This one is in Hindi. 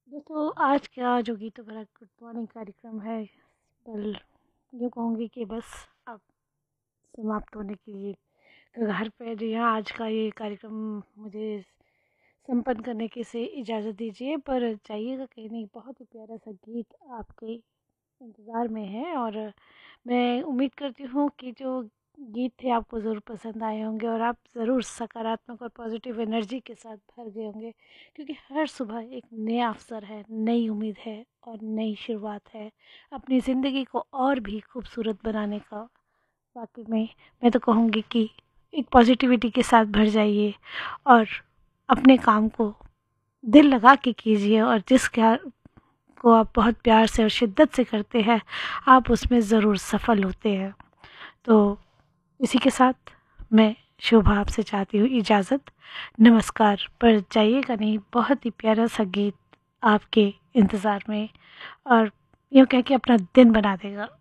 दोस्तों, आज का जो गीतों भरा गुड मॉर्निंग कार्यक्रम है, बल यूँ कहूँगी कि बस अब समाप्त होने की कगार पे है। जी हाँ, आज का ये कार्यक्रम मुझे संपन्न करने की से इजाज़त दीजिए, पर जाइएगा कहीं नहीं। बहुत ही प्यारा सा गीत आपके इंतज़ार में है और मैं उम्मीद करती हूँ कि जो गीत थे आपको ज़रूर पसंद आए होंगे और आप ज़रूर सकारात्मक और पॉजिटिव एनर्जी के साथ भर गए होंगे, क्योंकि हर सुबह एक नया अवसर है, नई उम्मीद है और नई शुरुआत है अपनी ज़िंदगी को और भी खूबसूरत बनाने का। वाकई में मैं तो कहूँगी कि एक पॉजिटिविटी के साथ भर जाइए और अपने काम को दिल लगा के कीजिए, और जिस को आप बहुत प्यार से और शिद्दत से करते हैं, आप उसमें ज़रूर सफल होते हैं। तो इसी के साथ मैं शोभा आपसे चाहती हूँ इजाज़त। नमस्कार। पर जाइएगा नहीं, बहुत ही प्यारा सा गीत आपके इंतज़ार में और यूँ कह के अपना दिन बना देगा।